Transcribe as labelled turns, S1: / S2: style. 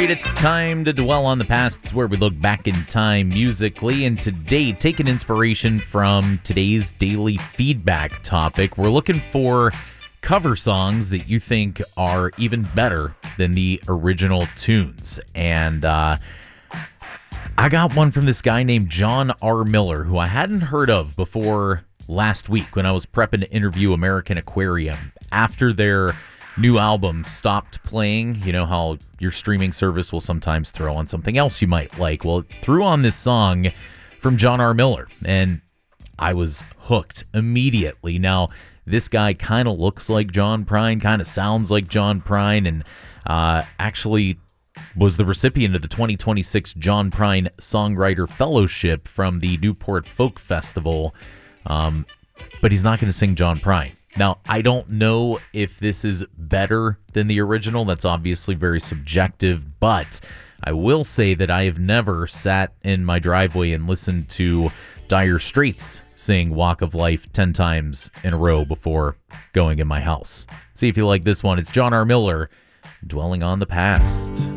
S1: right, it's time to dwell on the past. It's where we look back in time musically. And today, taking inspiration from today's daily feedback topic, we're looking for cover songs that you think are even better than the original tunes. And I got one from this guy named John R. Miller, who I hadn't heard of before last week when I was prepping to interview American Aquarium. After their new album stopped playing, you know how your streaming service will sometimes throw on something else you might like. Well, it threw on this song from John R. Miller, and I was hooked immediately. Now, this guy kind of looks like John Prine, kind of sounds like John Prine, and actually was the recipient of the 2026 John Prine Songwriter Fellowship from the Newport Folk Festival, but he's not going to sing John Prine. Now, I don't know if this is better than the original. That's obviously very subjective, but I will say that I have never sat in my driveway and listened to Dire Straits sing Walk of Life 10 times in a row before going in my house. See if you like this one. It's John R. Miller, Dwelling on the Past.